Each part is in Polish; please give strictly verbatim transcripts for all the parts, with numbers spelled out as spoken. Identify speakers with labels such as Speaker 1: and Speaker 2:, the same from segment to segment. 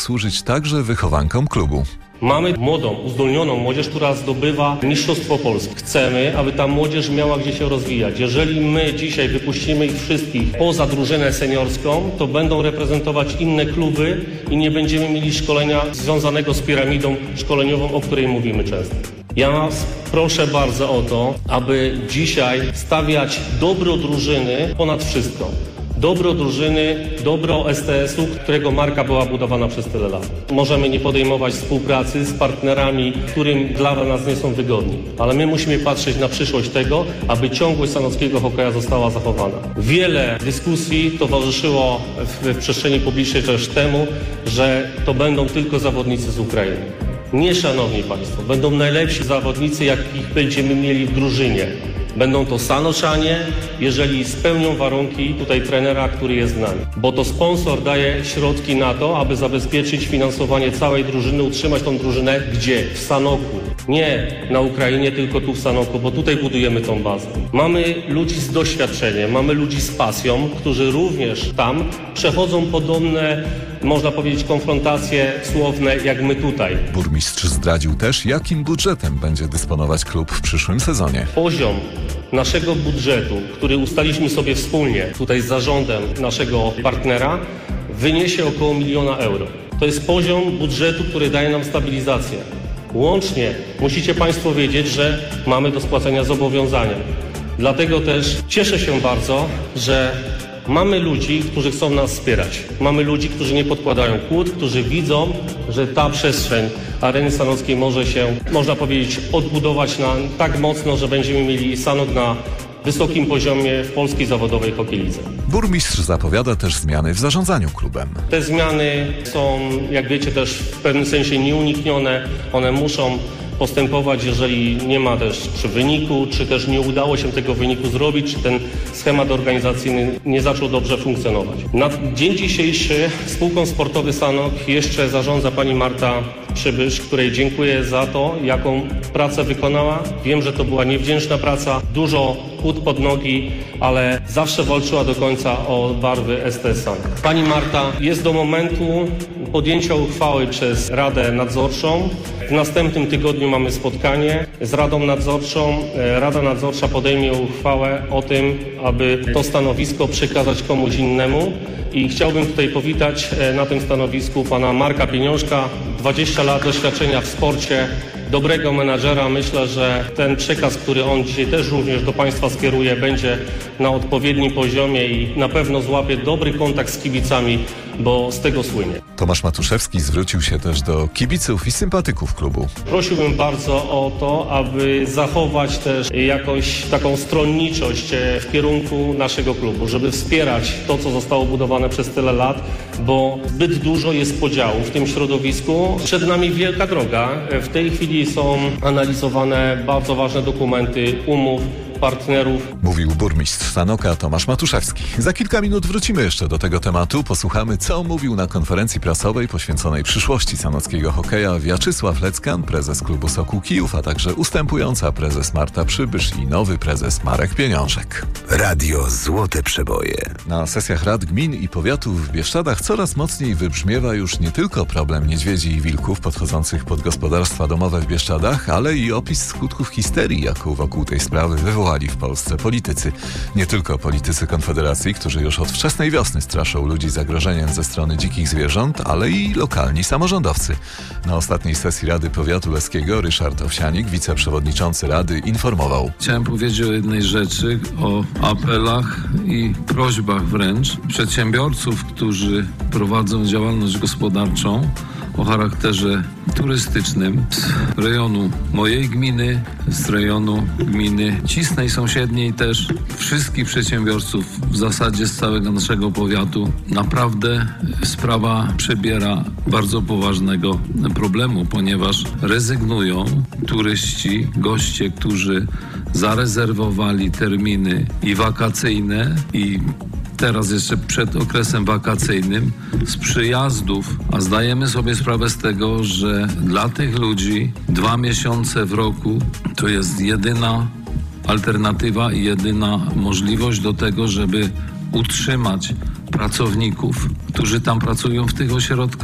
Speaker 1: służyć także wychowankom klubu.
Speaker 2: Mamy młodą, uzdolnioną młodzież, która zdobywa mistrzostwo Polski. Chcemy, aby ta młodzież miała gdzie się rozwijać. Jeżeli my dzisiaj wypuścimy ich wszystkich poza drużynę seniorską, to będą reprezentować inne kluby i nie będziemy mieli szkolenia związanego z piramidą szkoleniową, o której mówimy często. Ja was proszę bardzo o to, aby dzisiaj stawiać dobro drużyny ponad wszystko. Dobro drużyny, dobro S T S-u, którego marka była budowana przez tyle lat. Możemy nie podejmować współpracy z partnerami, którym dla nas nie są wygodni, ale my musimy patrzeć na przyszłość tego, aby ciągłość sanockiego hokeja została zachowana. Wiele dyskusji towarzyszyło w, w przestrzeni publicznej też temu, że to będą tylko zawodnicy z Ukrainy. Nie, szanowni państwo, będą najlepsi zawodnicy, jakich będziemy mieli w drużynie. Będą to Sanoczanie, jeżeli spełnią warunki tutaj trenera, który jest z nami. Bo to sponsor daje środki na to, aby zabezpieczyć finansowanie całej drużyny, utrzymać tą drużynę gdzie? W Sanoku. Nie na Ukrainie, tylko tu w Sanoku, bo tutaj budujemy tą bazę. Mamy ludzi z doświadczeniem, mamy ludzi z pasją, którzy również tam przechodzą podobne, można powiedzieć, konfrontacje słowne jak my tutaj.
Speaker 1: Burmistrz zdradził też, jakim budżetem będzie dysponować klub w przyszłym sezonie.
Speaker 2: Poziom naszego budżetu, który ustaliliśmy sobie wspólnie tutaj z zarządem naszego partnera, wyniesie około miliona euro. To jest poziom budżetu, który daje nam stabilizację. Łącznie musicie państwo wiedzieć, że mamy do spłacenia zobowiązania. Dlatego też cieszę się bardzo, że mamy ludzi, którzy chcą nas wspierać. Mamy ludzi, którzy nie podkładają kłód, którzy widzą, że ta przestrzeń Areny Sanockiej może się, można powiedzieć, odbudować na tak mocno, że będziemy mieli Sanok na wysokim poziomie w polskiej zawodowej hokejlidze.
Speaker 1: Burmistrz zapowiada też zmiany w zarządzaniu klubem.
Speaker 2: Te zmiany są, jak wiecie, też w pewnym sensie nieuniknione. One muszą postępować, jeżeli nie ma też czy wyniku, czy też nie udało się tego wyniku zrobić, czy ten schemat organizacyjny nie zaczął dobrze funkcjonować. Na dzień dzisiejszy spółką Sportowy Sanok jeszcze zarządza pani Marta Przybysz, której dziękuję za to, jaką pracę wykonała. Wiem, że to była niewdzięczna praca, dużo kłód pod nogi, ale zawsze walczyła do końca o barwy S T S Sanok. Pani Marta jest do momentu podjęcia uchwały przez Radę Nadzorczą. W następnym tygodniu mamy spotkanie z Radą Nadzorczą. Rada Nadzorcza podejmie uchwałę o tym, aby to stanowisko przekazać komuś innemu. I chciałbym tutaj powitać na tym stanowisku pana Marka Pieniążka, dwadzieścia lat doświadczenia w sporcie, dobrego menadżera. Myślę, że ten przekaz, który on dzisiaj też również do państwa skieruje, będzie na odpowiednim poziomie i na pewno złapie dobry kontakt z kibicami, bo z tego słynie.
Speaker 1: Tomasz Matuszewski zwrócił się też do kibiców i sympatyków klubu.
Speaker 2: Prosiłbym bardzo o to, aby zachować też jakąś taką stronniczość w kierunku naszego klubu, żeby wspierać to, co zostało budowane przez tyle lat, bo zbyt dużo jest podziału w tym środowisku. Przed nami wielka droga. W tej chwili są analizowane bardzo ważne dokumenty, umów, partnerów.
Speaker 1: Mówił burmistrz Sanoka Tomasz Matuszewski. Za kilka minut wrócimy jeszcze do tego tematu. Posłuchamy, co mówił na konferencji prasowej poświęconej przyszłości sanockiego hokeja Wiaczysław Leckan, prezes klubu Sokół Kijów, a także ustępująca prezes Marta Przybysz i nowy prezes Marek Pieniążek.
Speaker 3: Radio Złote Przeboje.
Speaker 1: Na sesjach rad gmin i powiatów w Bieszczadach coraz mocniej wybrzmiewa już nie tylko problem niedźwiedzi i wilków podchodzących pod gospodarstwa domowe w Bieszczadach, ale i opis skutków histerii, jaką wokół tej sprawy wywołali w Polsce politycy. Nie tylko politycy Konfederacji, którzy już od wczesnej wiosny straszą ludzi zagrożeniem ze strony dzikich zwierząt, ale i lokalni samorządowcy. Na ostatniej sesji Rady Powiatu Leskiego Ryszard Owsianik, wiceprzewodniczący Rady, informował.
Speaker 4: Chciałem powiedzieć o jednej rzeczy, o apelach i prośbach wręcz przedsiębiorców, którzy prowadzą działalność gospodarczą o charakterze turystycznym z rejonu mojej gminy, z rejonu gminy Cisnej sąsiedniej też, wszystkich przedsiębiorców w zasadzie z całego naszego powiatu. Naprawdę sprawa przybiera bardzo poważnego problemu, ponieważ rezygnują turyści, goście, którzy zarezerwowali terminy i wakacyjne i teraz jeszcze przed okresem wakacyjnym z przyjazdów, a zdajemy sobie sprawę z tego, że dla tych ludzi dwa miesiące w roku to jest jedyna alternatywa i jedyna możliwość do tego, żeby utrzymać pracowników, którzy tam pracują w tych ośrodkach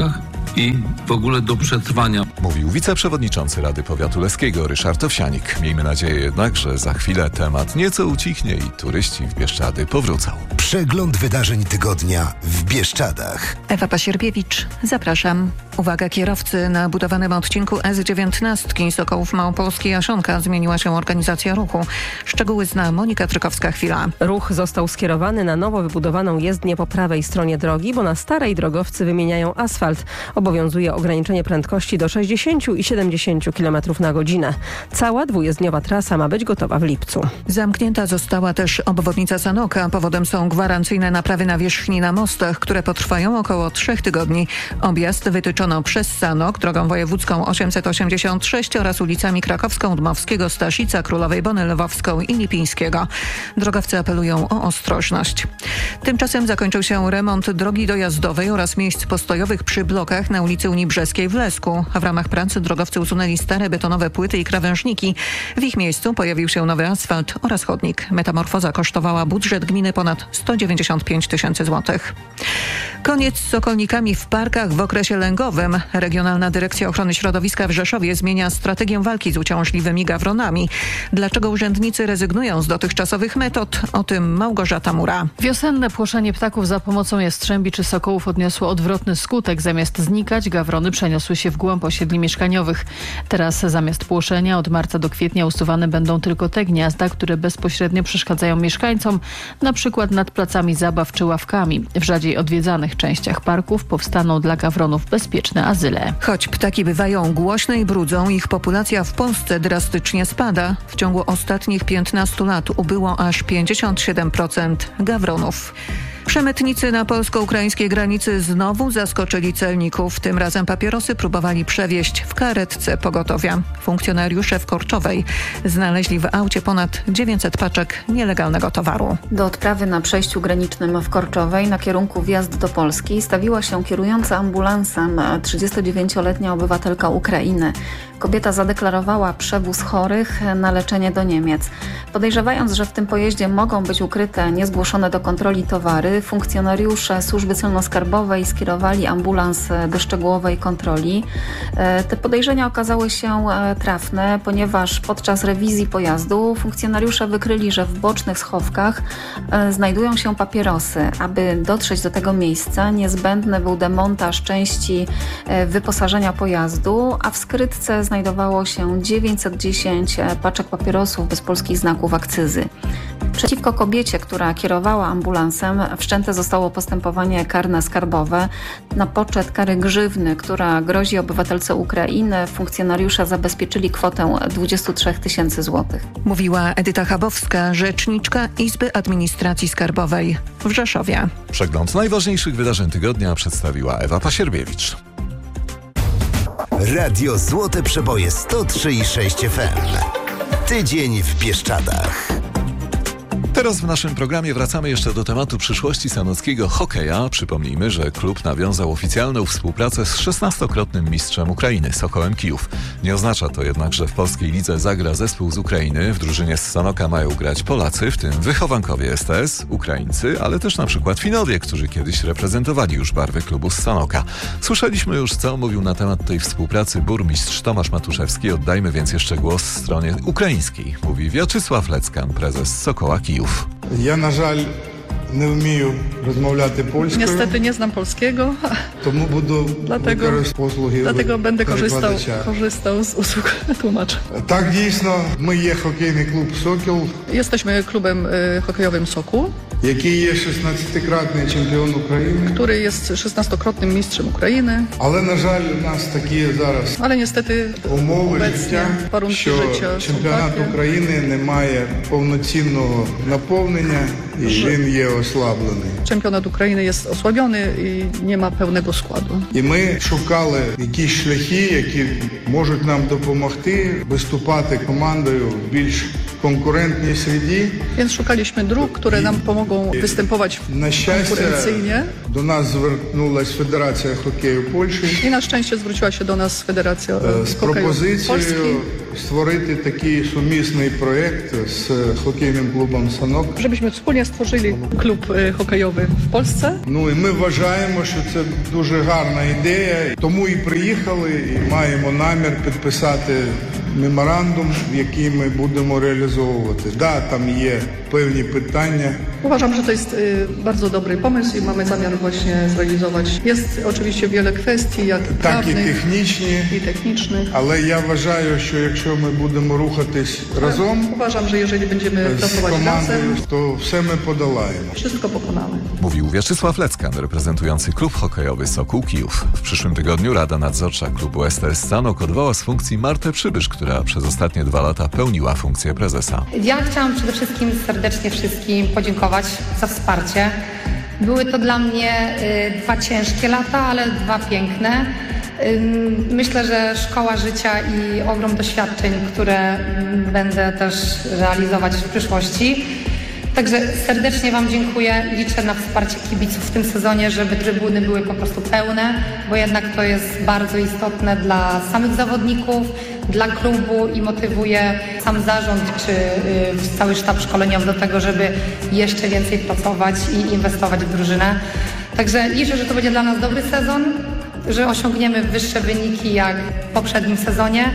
Speaker 4: i w ogóle do przetrwania.
Speaker 1: Mówił wiceprzewodniczący Rady Powiatu Leskiego Ryszard Owsianik. Miejmy nadzieję jednak, że za chwilę temat nieco ucichnie i turyści w Bieszczady powrócą.
Speaker 3: Przegląd wydarzeń tygodnia w Bieszczadach.
Speaker 5: Ewa Pasierbiewicz, zapraszam. Uwaga kierowcy, na budowanym odcinku S dziewiętnaście Sokołów Małopolski Jaszonka zmieniła się organizacja ruchu. Szczegóły zna Monika Trykowska-Chwila.
Speaker 6: Ruch został skierowany na nowo wybudowaną jezdnię po prawej stronie drogi, bo na starej drogowcy wymieniają asfalt. Obowiązuje ograniczenie prędkości do sześćdziesiąt i siedemdziesiąt kilometrów na godzinę. Cała dwujezdniowa trasa ma być gotowa w lipcu.
Speaker 5: Zamknięta została też obwodnica Sanoka. Powodem są gwarancyjne naprawy nawierzchni na mostach, które potrwają około trzech tygodni. Objazd wytyczono przez Sanok, drogą wojewódzką osiemset osiemdziesiąt sześć oraz ulicami Krakowską, Dmowskiego, Staszica, Królowej Bony, Lwowską i Lipińskiego. Drogowcy apelują o ostrożność. Tymczasem zakończył się remont drogi dojazdowej oraz miejsc postojowych przy blokach na ulicy Unii Brzeskiej w Lesku. A w ramach pracy drogowcy usunęli stare betonowe płyty i krawężniki. W ich miejscu pojawił się nowy asfalt oraz chodnik. Metamorfoza kosztowała budżet gminy ponad sto dziewięćdziesiąt pięć tysięcy złotych. Koniec z sokolnikami w parkach w okresie lęgowym. Regionalna Dyrekcja Ochrony Środowiska w Rzeszowie zmienia strategię walki z uciążliwymi gawronami. Dlaczego urzędnicy rezygnują z dotychczasowych metod? O tym Małgorzata Mura.
Speaker 7: Wiosenne płoszenie ptaków za pomocą jastrzębi czy sokołów odniosło odwrotny skutek. Zamiast znikać, gawrony przeniosły się w głąb osiedli mieszkaniowych. Teraz zamiast płoszenia od marca do kwietnia usuwane będą tylko te gniazda, które bezpośrednio przeszkadzają mieszkańcom, na przykład nad placami zabaw czy ławkami. W rzadziej odwiedzanych częściach parków powstaną dla gawronów bezpieczne azyle.
Speaker 5: Choć ptaki bywają głośne i brudzą, ich populacja w Polsce drastycznie spada. W ciągu ostatnich piętnastu lat ubyło aż pięćdziesiąt siedem procent gawronów. Przemytnicy na polsko-ukraińskiej granicy znowu zaskoczyli celników. Tym razem papierosy próbowali przewieźć w karetce pogotowia. Funkcjonariusze w Korczowej znaleźli w aucie ponad dziewięćset paczek nielegalnego towaru.
Speaker 8: Do odprawy na przejściu granicznym w Korczowej na kierunku wjazd do Polski stawiła się kierująca ambulansem trzydziestodziewięcioletnia obywatelka Ukrainy. Kobieta zadeklarowała przewóz chorych na leczenie do Niemiec. Podejrzewając, że w tym pojeździe mogą być ukryte niezgłoszone do kontroli towary, funkcjonariusze służby celno-skarbowej skierowali ambulans do szczegółowej kontroli. Te podejrzenia okazały się trafne, ponieważ podczas rewizji pojazdu funkcjonariusze wykryli, że w bocznych schowkach znajdują się papierosy. Aby dotrzeć do tego miejsca, niezbędny był demontaż części wyposażenia pojazdu, a w skrytce znajdowało się dziewięćset dziesięć paczek papierosów bez polskich znaków akcyzy. Przeciwko kobiecie, która kierowała ambulansem, wszczęte zostało postępowanie karne skarbowe. Na poczet kary grzywny, która grozi obywatelce Ukrainy, funkcjonariusze zabezpieczyli kwotę dwadzieścia trzy tysięcy złotych.
Speaker 5: Mówiła Edyta Chabowska, rzeczniczka Izby Administracji Skarbowej w Rzeszowie.
Speaker 1: Przegląd najważniejszych wydarzeń tygodnia przedstawiła Ewa Pasierbiewicz.
Speaker 3: Radio Złote Przeboje sto trzy i sześć F M. Tydzień w Bieszczadach.
Speaker 1: Teraz w naszym programie wracamy jeszcze do tematu przyszłości sanockiego hokeja. Przypomnijmy, że klub nawiązał oficjalną współpracę z szesnastokrotnym mistrzem Ukrainy, Sokołem Kijów. Nie oznacza to jednak, że w polskiej lidze zagra zespół z Ukrainy. W drużynie z Sanoka mają grać Polacy, w tym wychowankowie S T S, Ukraińcy, ale też na przykład Finowie, którzy kiedyś reprezentowali już barwy klubu z Sanoka. Słyszeliśmy już, co mówił na temat tej współpracy burmistrz Tomasz Matuszewski. Oddajmy więc jeszcze głos stronie ukraińskiej. Mówi Wiaczysław Leckan, prezes Sokoła Kijów.
Speaker 9: Ja na żal nie umію розмовляти польською.
Speaker 10: Niestety nie znam polskiego,
Speaker 9: Тому буду
Speaker 10: dlatego,
Speaker 9: послуги
Speaker 10: dlatego będę korzystał,
Speaker 9: перекладача.
Speaker 10: korzystał z usług tłumacza.
Speaker 9: Так, дійсно, ми є хокейний клуб «Сокіл»,
Speaker 10: Jesteśmy klubem y, hokejowym Soku,
Speaker 9: який є шістнадцятикратний чемпіон України.
Speaker 10: który jest szesnastokrotnym mistrzem Ukrainy,
Speaker 9: Але, на жаль, у нас такі зараз
Speaker 10: ale niestety
Speaker 9: умови
Speaker 10: obecnie
Speaker 9: життя,
Speaker 10: warunki
Speaker 9: що
Speaker 10: życia są
Speaker 9: чемпіонат
Speaker 10: takie,
Speaker 9: України не має повноцінного наповнення і він є ослаблений.
Speaker 10: Czempionat Ukrainy jest osłabiony i nie ma pełnego składu.
Speaker 9: І ми шукали якісь шляхи, які можуть нам допомогти виступати командою в більш конкурентній середі.
Speaker 10: Więc szukaliśmy dróg, które nam pomogą występować
Speaker 9: На щастя,
Speaker 10: konkurencyjnie
Speaker 9: до нас звернулась Федерація хокею Польщі
Speaker 10: i na szczęście zwróciła się do nas Federacja
Speaker 9: з
Speaker 10: Hokeju Polski
Speaker 9: пропозицією створити такий сумісний проєкт з хокейним клубом «Санок».
Speaker 10: Żebyśmy wspólnie stworzyli klub e, hokejowy w Polsce.
Speaker 9: Ну і ми вважаємо, що це дуже гарна ідея, тому і приїхали, і маємо намір підписати меморандум, який ми будемо реалізовувати. Да, там є pewne pytania.
Speaker 10: Uważam, że to jest y, bardzo dobry pomysł i mamy zamiar właśnie zrealizować. Jest oczywiście wiele kwestii, jak
Speaker 9: Так і
Speaker 10: prawnych
Speaker 9: технічні,
Speaker 10: i technicznych.
Speaker 9: але я вважаю, що якщо ми будемо рухатись разом
Speaker 10: Uważam, że jeżeli będziemy
Speaker 9: з
Speaker 10: pracować
Speaker 9: командою,
Speaker 10: razem,
Speaker 9: то все ми подолаємо.
Speaker 10: wszystko pokonamy.
Speaker 1: Mówił Wieczysław Leckan, reprezentujący klub hokejowy Sokół Kijów. W przyszłym tygodniu Rada Nadzorcza klubu S T S Sanok odwoła z funkcji Martę Przybysz, która przez ostatnie dwa lata pełniła funkcję prezesa.
Speaker 11: Ja chciałam przede wszystkim serdecznie wszystkim podziękować za wsparcie. Były to dla mnie y, dwa ciężkie lata, ale dwa piękne. Y, myślę, że szkoła życia i ogrom doświadczeń, które y, będę też realizować w przyszłości. Także serdecznie Wam dziękuję. Liczę na wsparcie kibiców w tym sezonie, żeby trybuny były po prostu pełne, bo jednak to jest bardzo istotne dla samych zawodników, dla klubu i motywuje sam zarząd czy y, cały sztab szkoleniowy do tego, żeby jeszcze więcej pracować i inwestować w drużynę. Także liczę, że to będzie dla nas dobry sezon, że osiągniemy wyższe wyniki jak w poprzednim sezonie.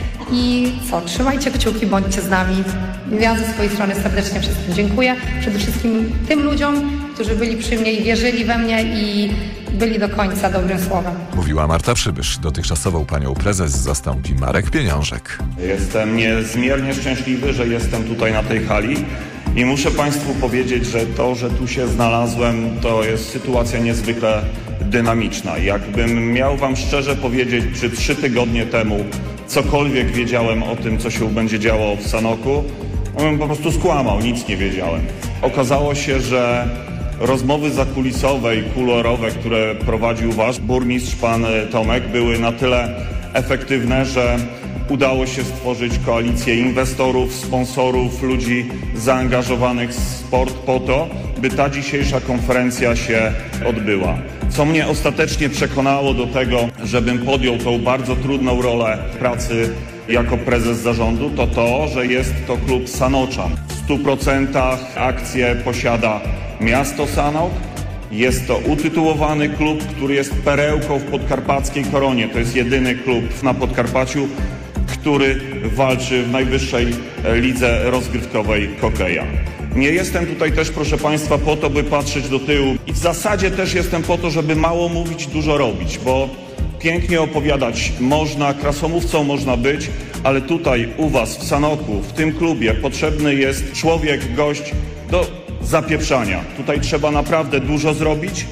Speaker 11: I co, trzymajcie kciuki, bądźcie z nami. Ja ze swojej strony serdecznie wszystkim dziękuję. Przede wszystkim tym ludziom, którzy byli przy mnie i wierzyli we mnie i byli do końca dobrym słowem.
Speaker 1: Mówiła Marta Przybysz. Dotychczasową panią prezes zastąpi Marek Pieniążek.
Speaker 12: Jestem niezmiernie szczęśliwy, że jestem tutaj na tej hali i muszę Państwu powiedzieć, że to, że tu się znalazłem, to jest sytuacja niezwykle dynamiczna. Jakbym miał Wam szczerze powiedzieć, czy trzy tygodnie temu cokolwiek wiedziałem o tym, co się będzie działo w Sanoku, on po prostu skłamał, nic nie wiedziałem. Okazało się, że rozmowy zakulisowe i kuluarowe, które prowadził wasz burmistrz, pan Tomek, były na tyle efektywne, że udało się stworzyć koalicję inwestorów, sponsorów, ludzi zaangażowanych w sport po to, by ta dzisiejsza konferencja się odbyła. Co mnie ostatecznie przekonało do tego, żebym podjął tą bardzo trudną rolę pracy jako prezes zarządu, to to, że jest to klub Sanoczan. W stu procentach akcje posiada miasto Sanok. Jest to utytułowany klub, który jest perełką w podkarpackiej koronie. To jest jedyny klub na Podkarpaciu, który walczy w najwyższej lidze rozgrywkowej hokeja. Nie jestem tutaj też, proszę Państwa, po to, by patrzeć do tyłu i w zasadzie też jestem po to, żeby mało mówić, dużo robić, bo pięknie opowiadać można, krasomówcą można być, ale tutaj u Was w Sanoku, w tym klubie potrzebny jest człowiek, gość do zapieprzania. Tutaj trzeba naprawdę dużo zrobić,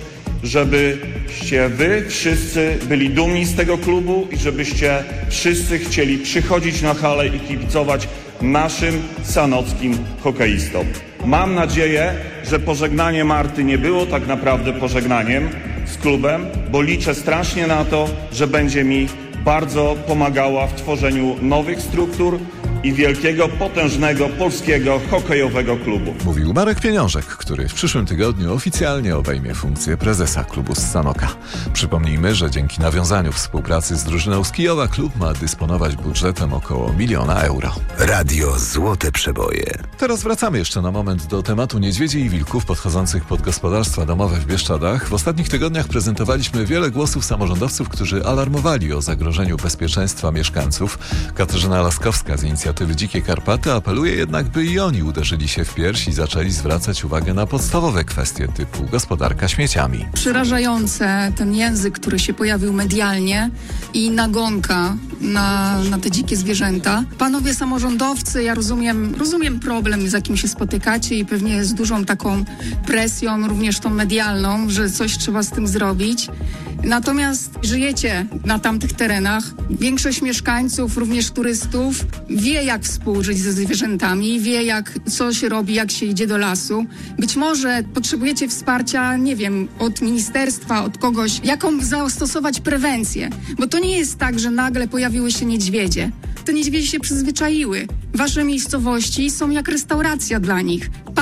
Speaker 12: żebyście Wy wszyscy byli dumni z tego klubu i żebyście wszyscy chcieli przychodzić na halę i kibicować naszym sanockim hokeistom. Mam nadzieję, że pożegnanie Marty nie było tak naprawdę pożegnaniem z klubem, bo liczę strasznie na to, że będzie mi bardzo pomagała w tworzeniu nowych struktur i wielkiego, potężnego polskiego hokejowego klubu.
Speaker 1: Mówił Marek Pieniążek, który w przyszłym tygodniu oficjalnie obejmie funkcję prezesa klubu z Sanoka. Przypomnijmy, że dzięki nawiązaniu współpracy z drużyną z Kijowa klub ma dysponować budżetem około miliona euro.
Speaker 3: Radio Złote Przeboje.
Speaker 1: Teraz wracamy jeszcze na moment do tematu niedźwiedzi i wilków podchodzących pod gospodarstwa domowe w Bieszczadach. W ostatnich tygodniach prezentowaliśmy wiele głosów samorządowców, którzy alarmowali o zagrożeniu bezpieczeństwa mieszkańców. Katarzyna Laskowska z inicjatywy Dzikie Karpaty apeluje jednak, by i oni uderzyli się w pierś i zaczęli zwracać uwagę na podstawowe kwestie typu gospodarka śmieciami.
Speaker 13: Przerażające ten język, który się pojawił medialnie i nagonka na, na te dzikie zwierzęta. Panowie samorządowcy, ja rozumiem, rozumiem problem, z jakim się spotykacie i pewnie z dużą taką presją, również tą medialną, że coś trzeba z tym zrobić. Natomiast żyjecie na tamtych terenach. Większość mieszkańców, również turystów, wie, jak współżyć ze zwierzętami, wie, jak, co się robi, jak się idzie do lasu. Być może potrzebujecie wsparcia, nie wiem, od ministerstwa, od kogoś, jaką zastosować prewencję. Bo to nie jest tak, że nagle pojawiły się niedźwiedzie. Te niedźwiedzie się przyzwyczaiły. Wasze miejscowości są jak restauracja dla nich. Park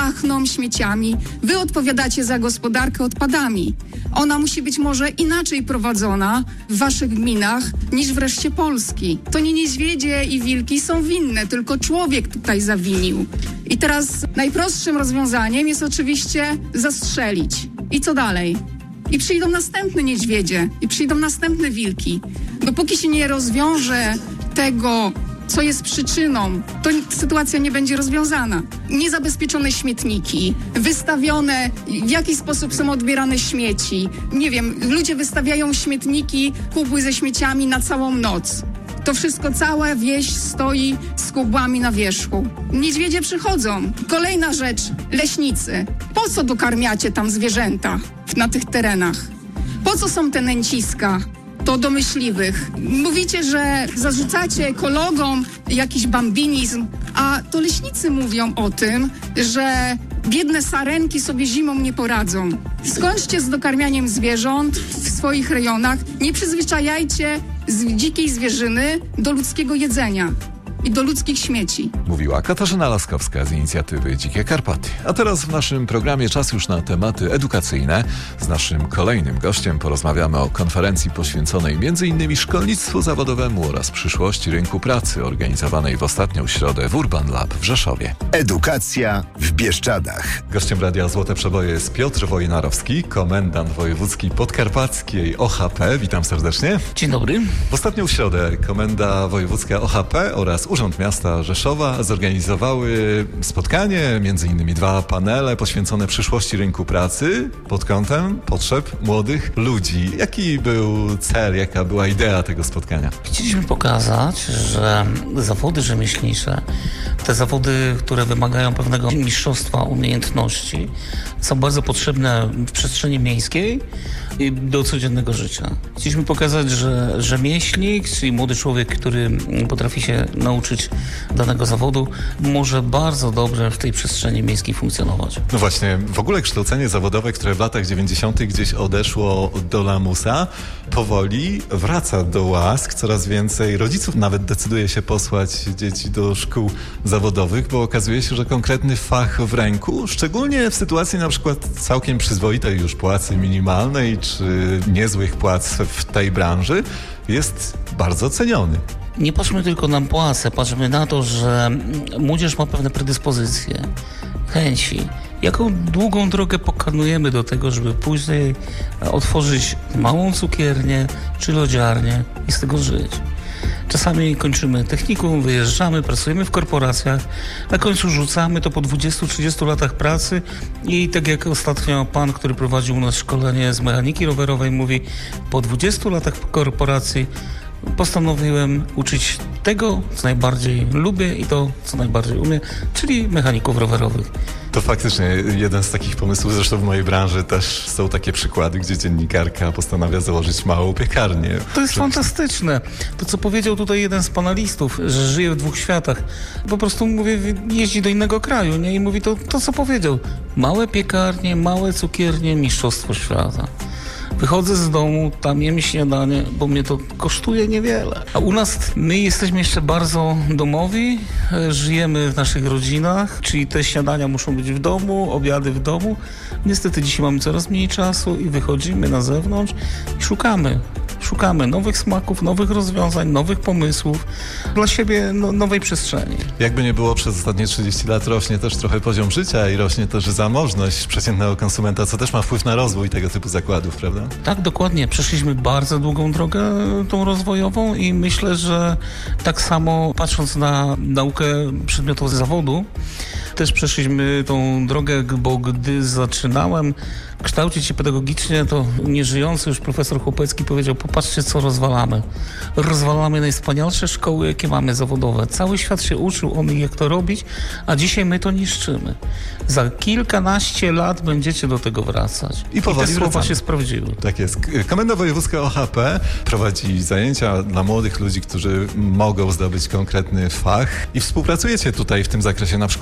Speaker 13: pachną śmieciami. Wy odpowiadacie za gospodarkę odpadami. Ona musi być może inaczej prowadzona w waszych gminach niż w reszcie Polski. To nie niedźwiedzie i wilki są winne, tylko człowiek tutaj zawinił. I teraz najprostszym rozwiązaniem jest oczywiście zastrzelić. I co dalej? I przyjdą następne niedźwiedzie, i przyjdą następne wilki. Dopóki się nie rozwiąże tego, co jest przyczyną, to sytuacja nie będzie rozwiązana. Niezabezpieczone śmietniki, wystawione, w jaki sposób są odbierane śmieci. Nie wiem, ludzie wystawiają śmietniki, kubły ze śmieciami na całą noc. To wszystko, cała wieś stoi z kubłami na wierzchu. Niedźwiedzie przychodzą. Kolejna rzecz, leśnicy. Po co dokarmiacie tam zwierzęta na tych terenach? Po co są te nęciska? To do myśliwych. Mówicie, że zarzucacie ekologom jakiś bambinizm, a to leśnicy mówią o tym, że biedne sarenki sobie zimą nie poradzą. Skończcie z dokarmianiem zwierząt w swoich rejonach. Nie przyzwyczajajcie z dzikiej zwierzyny do ludzkiego jedzenia i do ludzkich śmieci.
Speaker 1: Mówiła Katarzyna Laskowska z inicjatywy Dzikie Karpaty. A teraz w naszym programie czas już na tematy edukacyjne. Z naszym kolejnym gościem porozmawiamy o konferencji poświęconej między innymi szkolnictwu zawodowemu oraz przyszłości rynku pracy, organizowanej w ostatnią środę w Urban Lab w Rzeszowie.
Speaker 3: Edukacja w Bieszczadach.
Speaker 1: Gościem Radia Złote Przeboje jest Piotr Wojnarowski, komendant wojewódzki podkarpackiej O H P. Witam serdecznie.
Speaker 14: Dzień dobry.
Speaker 1: W ostatnią środę Komenda Wojewódzka O H P oraz Urząd Miasta Rzeszowa zorganizowały spotkanie, między innymi dwa panele poświęcone przyszłości rynku pracy pod kątem potrzeb młodych ludzi. Jaki był cel, jaka była idea tego spotkania?
Speaker 14: Chcieliśmy pokazać, że zawody rzemieślnicze, te zawody, które wymagają pewnego mistrzostwa umiejętności, są bardzo potrzebne w przestrzeni miejskiej i do codziennego życia. Chcieliśmy pokazać, że rzemieślnik, czyli młody człowiek, który potrafi się nauczyć danego zawodu, może bardzo dobrze w tej przestrzeni miejskiej funkcjonować.
Speaker 1: No właśnie, w ogóle kształcenie zawodowe, które w latach dziewięćdziesiątych gdzieś odeszło do lamusa, powoli wraca do łask. Coraz więcej rodziców nawet decyduje się posłać dzieci do szkół zawodowych, bo okazuje się, że konkretny fach w ręku, szczególnie w sytuacji na przykład całkiem przyzwoitej już płacy minimalnej czy niezłych płac w tej branży, jest bardzo ceniony.
Speaker 14: Nie patrzmy tylko na płacę, patrzmy na to, że młodzież ma pewne predyspozycje, chęci. Jaką długą drogę pokonujemy do tego, żeby później otworzyć małą cukiernię czy lodziarnię i z tego żyć. Czasami kończymy technikum, wyjeżdżamy, pracujemy w korporacjach, na końcu rzucamy to po dwudziestu trzydziestu latach pracy i tak jak ostatnio pan, który prowadził u nas szkolenie z mechaniki rowerowej, mówi, po dwudziestu latach korporacji postanowiłem uczyć tego, co najbardziej lubię i to, co najbardziej umiem, czyli mechaników rowerowych.
Speaker 1: To faktycznie jeden z takich pomysłów, zresztą w mojej branży też są takie przykłady, gdzie dziennikarka postanawia założyć małą piekarnię.
Speaker 14: To jest fantastyczne. To, co powiedział tutaj jeden z panelistów, że żyje w dwóch światach. Po prostu, mówię, jeździ do innego kraju, nie? I mówi to, to co powiedział. Małe piekarnie, małe cukiernie, mistrzostwo świata. Wychodzę z domu, tam jem śniadanie, bo mnie to kosztuje niewiele. A u nas my jesteśmy jeszcze bardzo domowi, żyjemy w naszych rodzinach, czyli te śniadania muszą być w domu, obiady w domu. Niestety dzisiaj mamy coraz mniej czasu i wychodzimy na zewnątrz i szukamy. Szukamy nowych smaków, nowych rozwiązań, nowych pomysłów, dla siebie no, nowej przestrzeni.
Speaker 1: Jakby nie było, przez ostatnie trzydzieści lat rośnie też trochę poziom życia i rośnie też zamożność przeciętnego konsumenta, co też ma wpływ na rozwój tego typu zakładów, prawda?
Speaker 14: Tak, dokładnie. Przeszliśmy bardzo długą drogę tą rozwojową i myślę, że tak samo patrząc na naukę przedmiotów zawodu, też przeszliśmy tą drogę, bo gdy zaczynałem kształcić się pedagogicznie, to nieżyjący już profesor Chłopecki powiedział, popatrzcie, co rozwalamy. Rozwalamy najwspanialsze szkoły, jakie mamy zawodowe. Cały świat się uczył o nich, jak to robić, a dzisiaj my to niszczymy. Za kilkanaście lat będziecie do tego wracać. I, powoli I te słowa wracamy. Się sprawdziły.
Speaker 1: Tak jest. Komenda Wojewódzka O H P prowadzi zajęcia dla młodych ludzi, którzy mogą zdobyć konkretny fach i współpracujecie tutaj w tym zakresie na przykład z Izbą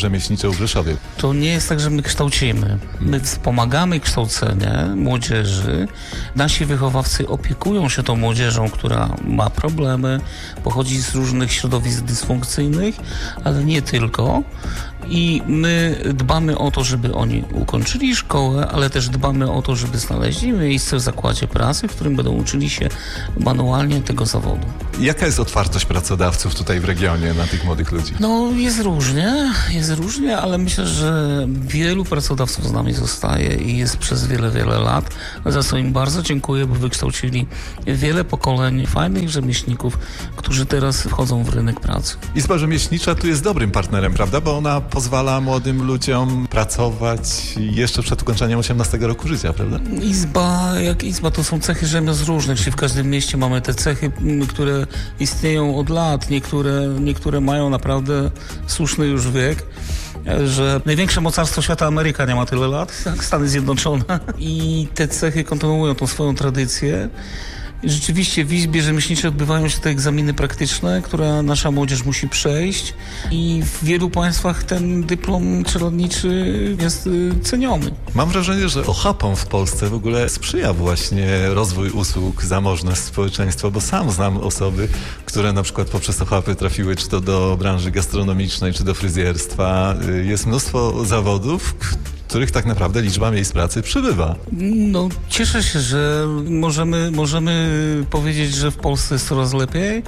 Speaker 1: rzemieślnicze w Rzeszowie.
Speaker 14: To nie jest tak, że my kształcimy. My wspomagamy kształcenie młodzieży. Nasi wychowawcy opiekują się tą młodzieżą, która ma problemy, pochodzi z różnych środowisk dysfunkcyjnych, ale nie tylko. I my dbamy o to, żeby oni ukończyli szkołę, ale też dbamy o to, żeby znaleźli miejsce w zakładzie pracy, w którym będą uczyli się manualnie tego zawodu.
Speaker 1: Jaka jest otwartość pracodawców tutaj w regionie na tych młodych ludzi?
Speaker 14: No jest różnie, jest różnie, ale myślę, że wielu pracodawców z nami zostaje i jest przez wiele, wiele lat. Za co im bardzo dziękuję, bo wykształcili wiele pokoleń fajnych rzemieślników, którzy teraz wchodzą w rynek pracy.
Speaker 1: Izba Rzemieślnicza tu jest dobrym partnerem, prawda? Bo ona pozwala młodym ludziom pracować jeszcze przed ukończeniem osiemnastego roku życia, prawda?
Speaker 14: Izba, jak izba, to są cechy rzemiosł różnych, czyli w każdym mieście mamy te cechy, które istnieją od lat, niektóre, niektóre mają naprawdę słuszny już wiek, że największe mocarstwo świata Ameryka nie ma tyle lat, jak Stany Zjednoczone, i te cechy kontynuują tą swoją tradycję. Rzeczywiście w Izbie Rzemieślniczej odbywają się te egzaminy praktyczne, które nasza młodzież musi przejść, i w wielu państwach ten dyplom czeladniczy jest ceniony.
Speaker 1: Mam wrażenie, że O H A P-om w Polsce w ogóle sprzyja właśnie rozwój usług, zamożność społeczeństwa, bo sam znam osoby, które na przykład poprzez O H A P-y trafiły czy to do branży gastronomicznej, czy do fryzjerstwa. Jest mnóstwo zawodów, których tak naprawdę liczba miejsc pracy przybywa.
Speaker 14: No, cieszę się, że możemy, możemy powiedzieć, że w Polsce jest coraz lepiej,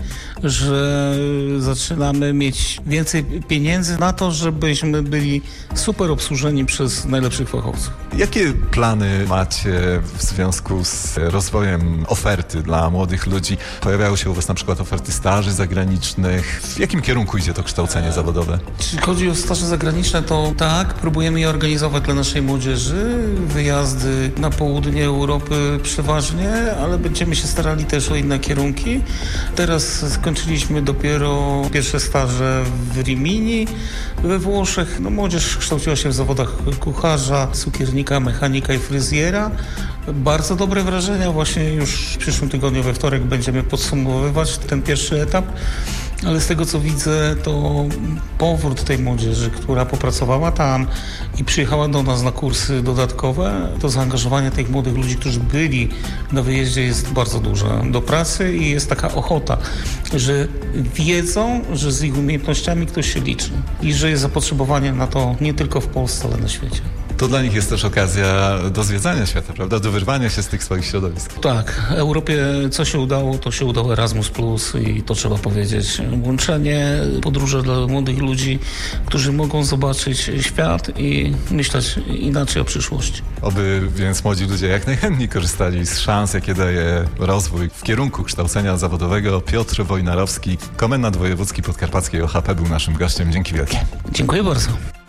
Speaker 14: że zaczynamy mieć więcej pieniędzy na to, żebyśmy byli super obsłużeni przez najlepszych fachowców.
Speaker 1: Jakie plany macie w związku z rozwojem oferty dla młodych ludzi? Pojawiają się u was na przykład oferty staży zagranicznych. W jakim kierunku idzie to kształcenie zawodowe?
Speaker 14: Jeśli chodzi o staże zagraniczne, to tak, próbujemy je organizować dla naszej młodzieży, wyjazdy na południe Europy przeważnie, ale będziemy się starali też o inne kierunki. Teraz skończyliśmy dopiero pierwsze staże w Rimini we Włoszech. No, młodzież kształciła się w zawodach kucharza, cukiernika, mechanika i fryzjera. Bardzo dobre wrażenia. Właśnie już w przyszłym tygodniu we wtorek będziemy podsumowywać ten pierwszy etap. Ale z tego, co widzę, to powrót tej młodzieży, która popracowała tam i przyjechała do nas na kursy dodatkowe, to zaangażowanie tych młodych ludzi, którzy byli na wyjeździe, jest bardzo duże do pracy i jest taka ochota, że wiedzą, że z ich umiejętnościami ktoś się liczy i że jest zapotrzebowanie na to nie tylko w Polsce, ale na świecie.
Speaker 1: To dla nich jest też okazja do zwiedzania świata, prawda? Do wyrwania się z tych swoich środowisk.
Speaker 14: Tak. Europie co się udało, to się udało Erasmus plus i to trzeba powiedzieć. Łączenie, podróże dla młodych ludzi, którzy mogą zobaczyć świat i myśleć inaczej o przyszłości.
Speaker 1: Oby więc młodzi ludzie jak najchętniej korzystali z szans, jakie daje rozwój w kierunku kształcenia zawodowego. Piotr Wojnarowski, komendant wojewódzki podkarpackiej O H P, był naszym gościem. Dzięki wielkie.
Speaker 14: Dziękuję bardzo.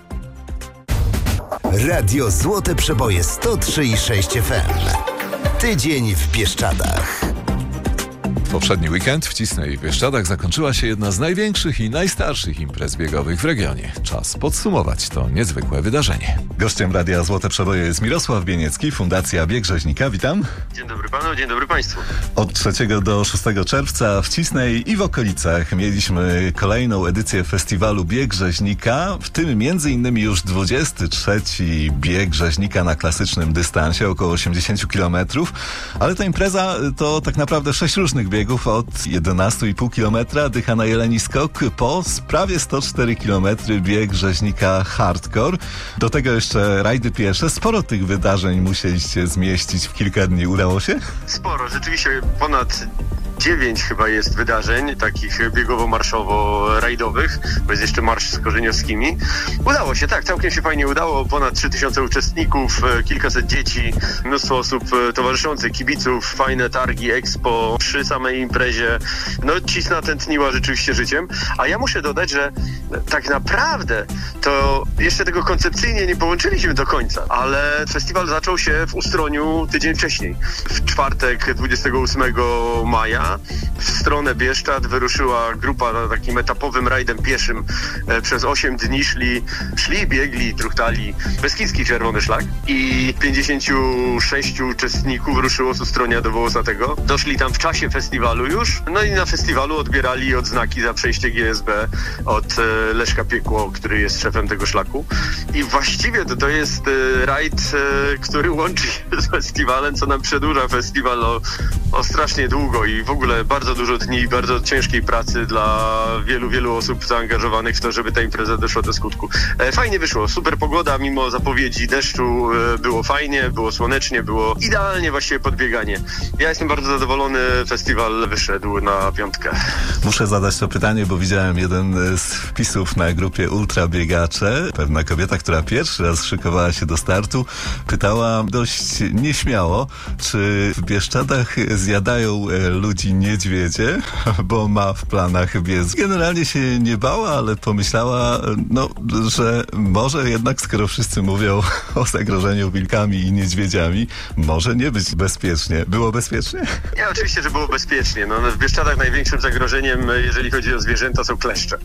Speaker 3: Radio Złote Przeboje sto trzy i sześć F M. Tydzień w Bieszczadach.
Speaker 1: W poprzedni weekend w Cisnej w Bieszczadach zakończyła się jedna z największych i najstarszych imprez biegowych w regionie. Czas podsumować to niezwykłe wydarzenie. Gościem Radia Złote Przeboje jest Mirosław Bieniecki, Fundacja Bieg Rzeźnika. Witam.
Speaker 15: Dzień dobry panu, dzień dobry państwu.
Speaker 1: Od trzeciego do szóstego czerwca w Cisnej i w okolicach mieliśmy kolejną edycję festiwalu Bieg Rzeźnika, w tym między innymi już dwudziesty trzeci bieg rzeźnika na klasycznym dystansie, około osiemdziesiąt kilometrów, ale ta impreza to tak naprawdę sześć różnych biegów od jedenaście i pół kilometra, dycha na jeleni skok, po prawie sto cztery kilometry bieg rzeźnika hardcore. Do tego jeszcze rajdy piesze. Sporo tych wydarzeń musieliście zmieścić w kilka dni. Udało się?
Speaker 15: Sporo. Rzeczywiście ponad dziewięć chyba jest wydarzeń takich biegowo-marszowo-rajdowych, bo jest jeszcze marsz z korzeniowskimi. Udało się, tak, całkiem się fajnie udało. Ponad trzy tysiące uczestników, kilkaset dzieci, mnóstwo osób towarzyszących, kibiców, fajne targi, expo przy samej imprezie. No, Cisna tętniła rzeczywiście życiem. A ja muszę dodać, że tak naprawdę to jeszcze tego koncepcyjnie nie połączyliśmy do końca, ale festiwal zaczął się w Ustroniu tydzień wcześniej. W czwartek dwudziestego ósmego maja w stronę Bieszczad wyruszyła grupa takim etapowym rajdem pieszym. Przez osiem dni szli, szli, biegli, truchtali Beskidzki Czerwony Szlak i pięćdziesięciu sześciu uczestników ruszyło z Ustronia do Wołosatego. Doszli tam w czasie festiwalu festiwalu już. No i na festiwalu odbierali odznaki za przejście G S B od e, Leszka Piekło, który jest szefem tego szlaku. I właściwie to, to jest e, rajd, e, który łączy się z festiwalem, co nam przedłuża festiwal o, o strasznie długo i w ogóle bardzo dużo dni, bardzo ciężkiej pracy dla wielu, wielu osób zaangażowanych w to, żeby ta impreza doszła do skutku. E, fajnie wyszło, super pogoda, mimo zapowiedzi deszczu e, było fajnie, było słonecznie, było idealnie właściwie podbieganie. Ja jestem bardzo zadowolony, festiwal wyszedł na piątkę.
Speaker 1: Muszę zadać to pytanie, bo widziałem jeden z wpisów na grupie Ultra Biegacze. Pewna kobieta, która pierwszy raz szykowała się do startu, pytała dość nieśmiało, czy w Bieszczadach zjadają ludzi niedźwiedzie, bo ma w planach biec. Generalnie się nie bała, ale pomyślała, no, że może jednak, skoro wszyscy mówią o zagrożeniu wilkami i niedźwiedziami, może nie być bezpiecznie. Było bezpiecznie?
Speaker 15: Nie, oczywiście, że było bezpiecznie. No, w Bieszczadach największym zagrożeniem, jeżeli chodzi o zwierzęta, są kleszcze.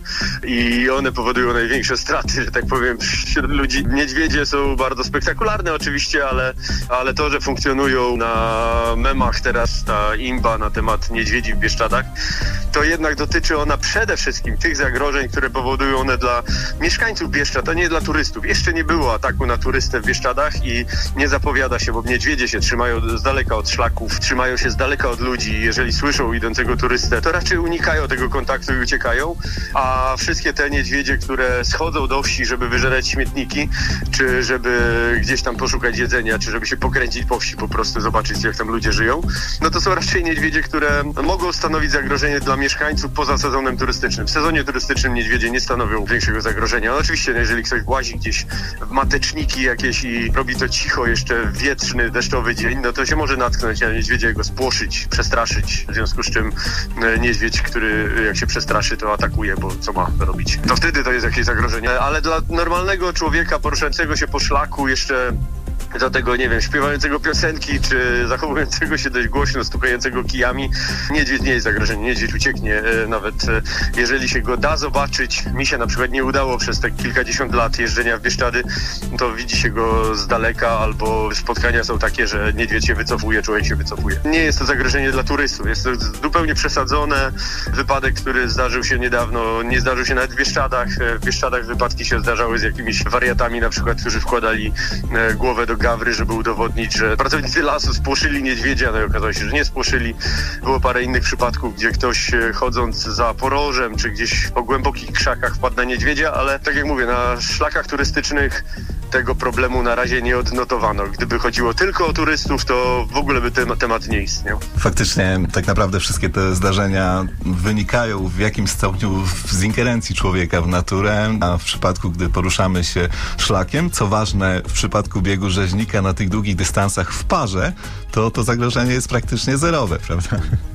Speaker 15: I one powodują największe straty, że tak powiem, wśród ludzi. Niedźwiedzie są bardzo spektakularne oczywiście, ale, ale to, że funkcjonują na memach teraz ta imba na temat niedźwiedzi w Bieszczadach, to jednak dotyczy ona przede wszystkim tych zagrożeń, które powodują one dla mieszkańców Bieszczad, a nie dla turystów. Jeszcze nie było ataku na turystę w Bieszczadach i nie zapowiada się, bo niedźwiedzie się trzymają z daleka od szlaków, trzymają się z daleka od ludzi. Jeżeli słyszą idącego turystę, to raczej unikają tego kontaktu i uciekają, a wszystkie te niedźwiedzie, które schodzą do wsi, żeby wyżerać śmietniki, czy żeby gdzieś tam poszukać jedzenia, czy żeby się pokręcić po wsi, po prostu zobaczyć, jak tam ludzie żyją, no to są raczej niedźwiedzie, które mogą stanowić zagrożenie dla mieszkańców poza sezonem turystycznym. W sezonie turystycznym niedźwiedzie nie stanowią większego zagrożenia. No oczywiście, no jeżeli ktoś łazi gdzieś w mateczniki jakieś i robi to cicho jeszcze w wietrzny, deszczowy dzień, no to się może natknąć na niedźwiedzia, go spłoszyć, przestraszyć, w związku z czym niedźwiedź, który jak się przestraszy, to atakuje, bo co ma robić? To wtedy to jest jakieś zagrożenie, ale dla normalnego człowieka poruszającego się po szlaku jeszcze do tego, nie wiem, śpiewającego piosenki, czy zachowującego się dość głośno, stukającego kijami, niedźwiedź nie jest zagrożeniem. Niedźwiedź ucieknie, nawet jeżeli się go da zobaczyć. Mi się na przykład nie udało przez te kilkadziesiąt lat jeżdżenia w Bieszczady, to widzi się go z daleka, albo spotkania są takie, że niedźwiedź się wycofuje, człowiek się wycofuje. Nie jest to zagrożenie dla turystów, jest to zupełnie przesadzone. Wypadek, który zdarzył się niedawno, nie zdarzył się nawet w Bieszczadach. W Bieszczadach wypadki się zdarzały z jakimiś wariatami, na przykład, którzy wkładali głowę do gawry, żeby udowodnić, że pracownicy lasu spłoszyli niedźwiedzia, no i okazało się, że nie spłoszyli. Było parę innych przypadków, gdzie ktoś chodząc za porożem, czy gdzieś po głębokich krzakach wpadł na niedźwiedzia, ale tak jak mówię, na szlakach turystycznych tego problemu na razie nie odnotowano. Gdyby chodziło tylko o turystów, to w ogóle by ten temat nie istniał.
Speaker 1: Faktycznie tak naprawdę wszystkie te zdarzenia wynikają w jakimś stopniu z ingerencji człowieka w naturę, a w przypadku, gdy poruszamy się szlakiem, co ważne w przypadku biegu rzeźnika na tych długich dystansach w parze, to to zagrożenie jest praktycznie zerowe, prawda?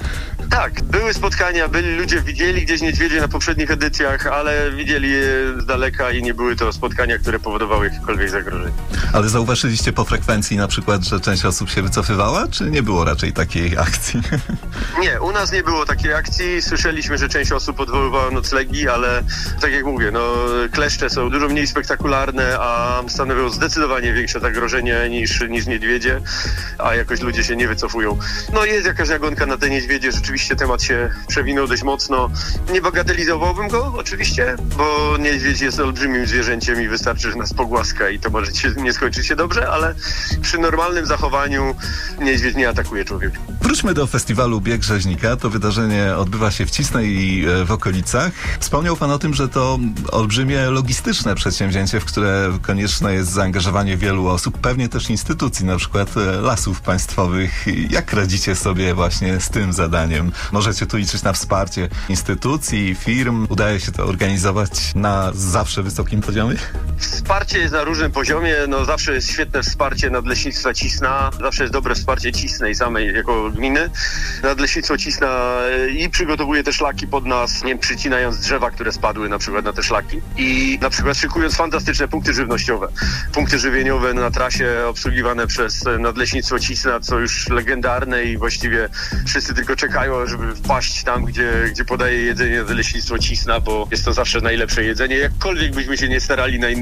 Speaker 15: Tak, były spotkania, byli ludzie, widzieli gdzieś niedźwiedzie na poprzednich edycjach, ale widzieli je z daleka i nie były to spotkania, które powodowały jakiekolwiek zagrożenie.
Speaker 1: Ale zauważyliście po frekwencji na przykład, że część osób się wycofywała, czy nie było raczej takiej akcji?
Speaker 15: Nie, u nas nie było takiej akcji. Słyszeliśmy, że część osób odwoływała noclegi, ale tak jak mówię, no kleszcze są dużo mniej spektakularne, a stanowią zdecydowanie większe zagrożenie niż, niż niedźwiedzie, a jakoś ludzie się nie wycofują. No jest jakaś nagonka na te niedźwiedzie, rzeczywiście temat się przewinął dość mocno. Nie bagatelizowałbym go oczywiście, bo niedźwiedź jest olbrzymim zwierzęciem i wystarczy, że nas pogłaska i to może się, nie skończyć się dobrze, ale przy normalnym zachowaniu niedźwiedź nie atakuje człowieka.
Speaker 1: Wróćmy do festiwalu Bieg Rzeźnika. To wydarzenie odbywa się w Cisnej i w okolicach. Wspomniał pan o tym, że to olbrzymie logistyczne przedsięwzięcie, w które konieczne jest zaangażowanie wielu osób, pewnie też instytucji, na przykład Lasów Państwowych. Jak radzicie sobie właśnie z tym zadaniem? Możecie tu liczyć na wsparcie instytucji, firm? Udaje się to organizować na zawsze wysokim poziomie?
Speaker 15: Wsparcie jest na różnym poziomie. No zawsze jest świetne wsparcie Nadleśnictwa Cisna. Zawsze jest dobre wsparcie Cisnej samej jako gminy. Nadleśnictwo Cisna i przygotowuje te szlaki pod nas, nie wiem, przycinając drzewa, które spadły na przykład na te szlaki i na przykład szykując fantastyczne punkty żywnościowe. Punkty żywieniowe na trasie obsługiwane przez Nadleśnictwo Cisna, co już legendarne i właściwie wszyscy tylko czekają, żeby wpaść tam, gdzie, gdzie podaje jedzenie Nadleśnictwo Cisna, bo jest to zawsze najlepsze jedzenie. Jakkolwiek byśmy się nie starali na innych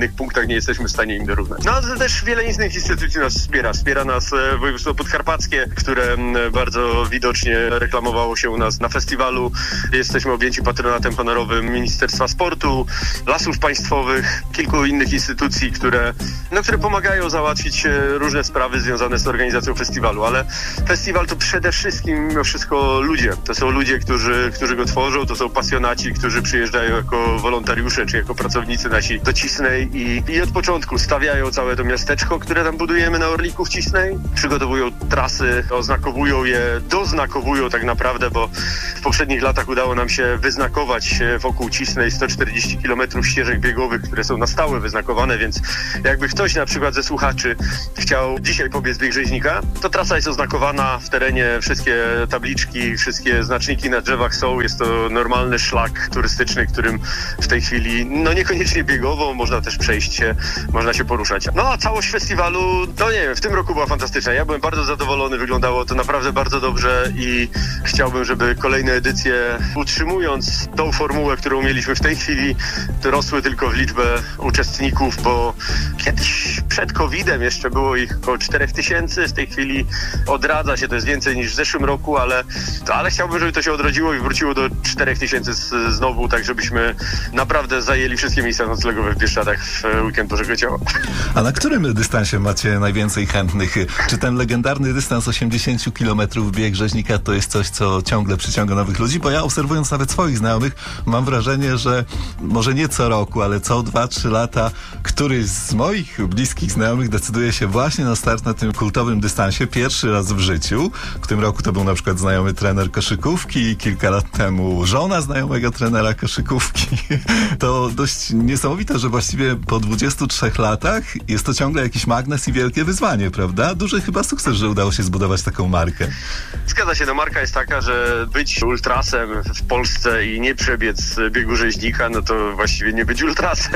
Speaker 15: innych punktach nie jesteśmy w stanie im dorównać. No ale też wiele innych instytucji nas wspiera. Wspiera nas województwo podkarpackie, które bardzo widocznie reklamowało się u nas na festiwalu. Jesteśmy objęci patronatem honorowym Ministerstwa Sportu, Lasów Państwowych, kilku innych instytucji, które, no, które pomagają załatwić różne sprawy związane z organizacją festiwalu, ale festiwal to przede wszystkim mimo wszystko ludzie. To są ludzie, którzy, którzy go tworzą, to są pasjonaci, którzy przyjeżdżają jako wolontariusze czy jako pracownicy nasi do Cisnej i, i od początku stawiają całe to miasteczko, które tam budujemy na Orliku w Cisnej, przygotowują trasy, oznakowują je, doznakowują tak naprawdę, bo w poprzednich latach udało nam się wyznakować wokół Cisnej sto czterdzieści kilometrów ścieżek biegowych, które są na stałe wyznakowane, więc jakby ktoś na przykład ze słuchaczy chciał dzisiaj pobiec bieg rzeźnika, to trasa jest oznakowana w terenie, wszystkie tabliczki, wszystkie znaczniki na drzewach są, jest to normalny szlak turystyczny, którym w tej chwili, no niekoniecznie biegowo, można też przejść się, można się poruszać. No a całość festiwalu, no nie wiem, w tym roku była fantastyczna. Ja byłem bardzo zadowolony, wyglądało to naprawdę bardzo dobrze i chciałbym, żeby kolejne edycje, utrzymując tą formułę, którą mieliśmy w tej chwili, rosły tylko w liczbę uczestników, bo kiedyś przed kowidem jeszcze było ich około czterech tysięcy, w tej chwili odradza się, to jest więcej niż w zeszłym roku, ale, ale chciałbym, żeby to się odrodziło i wróciło do czterech tysięcy z, znowu, tak żebyśmy naprawdę zajęli wszystkie miejsca noclegowe w Bieszczadach w weekend Bożego Ciała.
Speaker 1: A na którym dystansie macie najwięcej chętnych? Czy ten legendarny dystans osiemdziesiąt kilometrów bieg rzeźnika to jest coś, co ciągle przyciąga nowych ludzi? Bo ja obserwując nawet swoich znajomych, mam wrażenie, że może nie co roku, ale co dwa, trzy lata któryś z moich bliskich znajomych decyduje się właśnie na start na tym kultowym dystansie pierwszy raz w życiu. W tym roku to był na przykład znajomy trener koszykówki, kilka lat temu żona znajomego trenera koszykówki. To dość niesamowite, że właściwie po dwudziestu trzech latach jest to ciągle jakiś magnes i wielkie wyzwanie, prawda? Duży chyba sukces, że udało się zbudować taką markę.
Speaker 15: Zgadza się, no marka jest taka, że być ultrasem w Polsce i nie przebiec biegu rzeźnika, no to właściwie nie być ultrasem.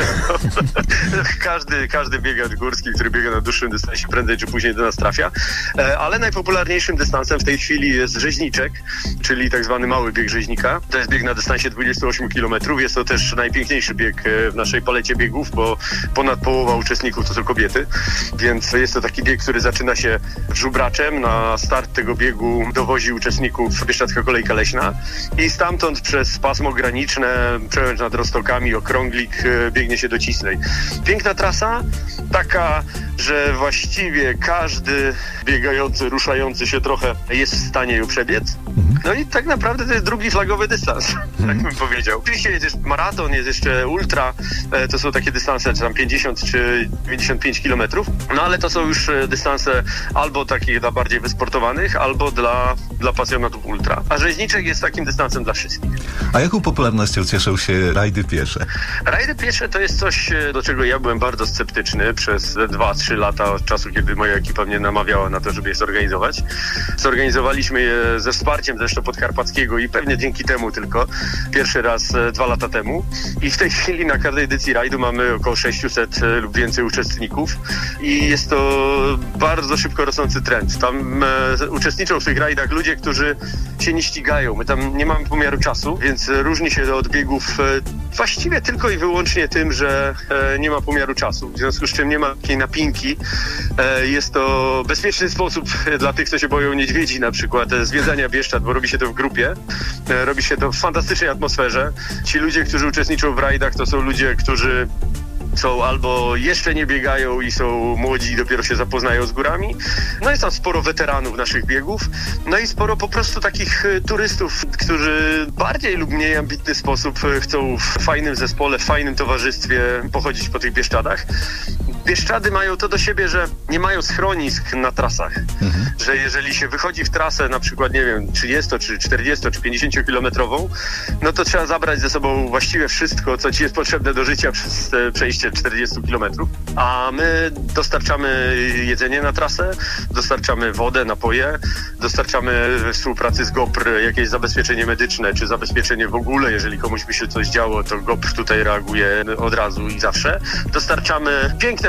Speaker 15: każdy, każdy biegacz górski, który biega na dłuższym dystansie, prędzej czy później do nas trafia. Ale najpopularniejszym dystansem w tej chwili jest rzeźniczek, czyli tak zwany mały bieg rzeźnika. To jest bieg na dystansie dwudziestu ośmiu kilometrów. Jest to też najpiękniejszy bieg w naszej palecie biegów, bo ponad połowa uczestników to są kobiety, więc jest to taki bieg, który zaczyna się żubraczem. Na start tego biegu dowozi uczestników Bieszczadzka Kolejka Leśna i stamtąd przez pasmo graniczne, przełęcz nad Roztokami, okrąglik biegnie się do Cisnej. Piękna trasa, taka, że właściwie każdy biegający, ruszający się trochę jest w stanie ją przebiec. No i tak naprawdę to jest drugi flagowy dystans, tak bym powiedział. Oczywiście jest jeszcze maraton, jest jeszcze ultra, to są takie dystanse, czy tam pięćdziesiąt czy dziewięćdziesiąt pięć kilometrów, no ale to są już dystanse albo takich dla bardziej wysportowanych, albo dla, dla pasjonatów ultra. A rzeźniczek jest takim dystansem dla wszystkich.
Speaker 1: A jaką popularnością cieszą się rajdy piesze?
Speaker 15: Rajdy piesze to jest coś, do czego ja byłem bardzo sceptyczny przez dwa trzy lata od czasu, kiedy moja ekipa mnie namawiała na to, żeby je zorganizować. Zorganizowaliśmy je ze wsparciem zresztą Podkarpackiego i pewnie dzięki temu tylko pierwszy raz dwa lata temu. I w tej chwili na każdej edycji rajdu mamy około sześciuset lub więcej uczestników i jest to bardzo szybko rosnący trend. Tam e, uczestniczą w tych rajdach ludzie, którzy się nie ścigają. My tam nie mamy pomiaru czasu, więc różni się od biegów e, właściwie tylko i wyłącznie tym, że e, nie ma pomiaru czasu. W związku z czym nie ma takiej napinki. E, jest to bezpieczny sposób dla tych, co się boją niedźwiedzi na przykład, e, zwiedzania Bieszczad, bo robi się to w grupie. E, robi się to w fantastycznej atmosferze. Ci ludzie, którzy uczestniczą w rajdach, to są ludzie, którzy są albo jeszcze nie biegają i są młodzi i dopiero się zapoznają z górami. No jest tam sporo weteranów naszych biegów. No i sporo po prostu takich turystów, którzy bardziej lub mniej ambitny sposób chcą w fajnym zespole, w fajnym towarzystwie pochodzić po tych Bieszczadach. Bieszczady mają to do siebie, że nie mają schronisk na trasach. Mhm. Że jeżeli się wychodzi w trasę na przykład, nie wiem, trzydziesto, czy czterdziesto, czy pięćdziesięciokilometrową, no to trzeba zabrać ze sobą właściwie wszystko, co ci jest potrzebne do życia przez przejście czterdziestu kilometrów. A my dostarczamy jedzenie na trasę, dostarczamy wodę, napoje, dostarczamy we współpracy z GoPr jakieś zabezpieczenie medyczne, czy zabezpieczenie w ogóle, jeżeli komuś by się coś działo, to GoPr tutaj reaguje od razu i zawsze. Dostarczamy piękne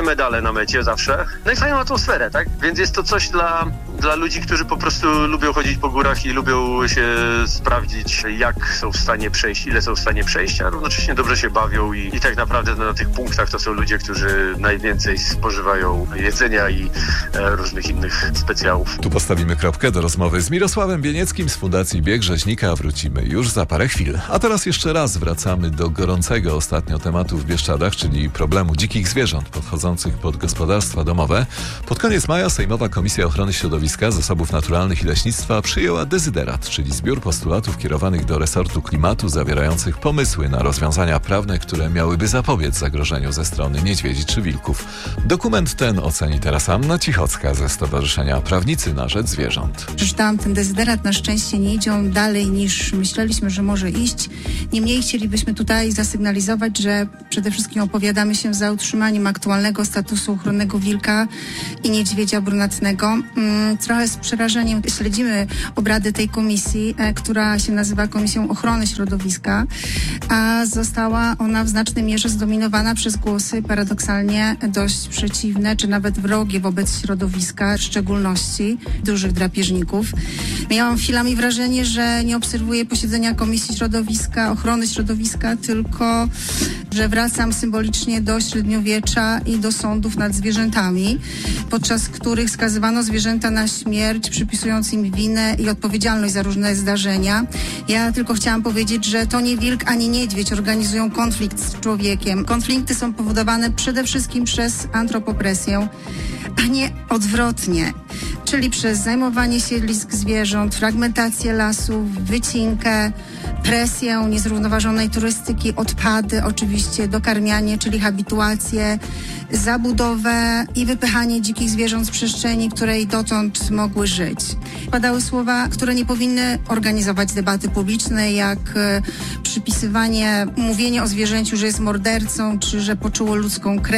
Speaker 15: medale na mecie zawsze. No i fajną atmosferę, tak? Więc jest to coś dla, dla ludzi, którzy po prostu lubią chodzić po górach i lubią się sprawdzić, jak są w stanie przejść, ile są w stanie przejść, a równocześnie dobrze się bawią i, i tak naprawdę na tych punktach to są ludzie, którzy najwięcej spożywają jedzenia i e, różnych innych specjałów.
Speaker 1: Tu postawimy kropkę. Do rozmowy z Mirosławem Bienieckim z Fundacji Bieg Rzeźnika wrócimy już za parę chwil. A teraz jeszcze raz wracamy do gorącego ostatnio tematu w Bieszczadach, czyli problemu dzikich zwierząt podchodzących pod gospodarstwa domowe. Pod koniec maja Sejmowa Komisja Ochrony Środowiska, Zasobów Naturalnych i Leśnictwa przyjęła dezyderat, czyli zbiór postulatów kierowanych do resortu klimatu, zawierających pomysły na rozwiązania prawne, które miałyby zapobiec zagrożeniu ze strony niedźwiedzi czy wilków. Dokument ten oceni teraz Anna Cichocka ze Stowarzyszenia Prawnicy na Rzecz Zwierząt.
Speaker 16: Przeczytałam ten dezyderat, na szczęście nie idą dalej niż myśleliśmy, że może iść. Niemniej chcielibyśmy tutaj zasygnalizować, że przede wszystkim opowiadamy się za utrzymaniem aktualnego statusu ochronnego wilka i niedźwiedzia brunatnego. Trochę z przerażeniem śledzimy obrady tej komisji, która się nazywa Komisją Ochrony Środowiska, a została ona w znacznej mierze zdominowana przez głosy paradoksalnie dość przeciwne, czy nawet wrogie wobec środowiska, w szczególności dużych drapieżników. Miałam chwilami wrażenie, że nie obserwuję posiedzenia Komisji Środowiska, Ochrony Środowiska, tylko że wracam symbolicznie do średniowiecza i do sądów nad zwierzętami, podczas których skazywano zwierzęta na śmierć, przypisując im winę i odpowiedzialność za różne zdarzenia. Ja tylko chciałam powiedzieć, że to nie wilk ani niedźwiedź organizują konflikt z człowiekiem. Konflikty są powodowane przede wszystkim przez antropopresję, a nie odwrotnie, czyli przez zajmowanie siedlisk zwierząt, fragmentację lasów, wycinkę, presję niezrównoważonej turystyki, odpady, oczywiście dokarmianie, czyli habituację, zabudowę i wypychanie dzikich zwierząt z przestrzeni, w której dotąd mogły żyć. Padały słowa, które nie powinny organizować debaty publicznej, jak e, przypisywanie, mówienie o zwierzęciu, że jest mordercą, czy że poczuło ludzką krew.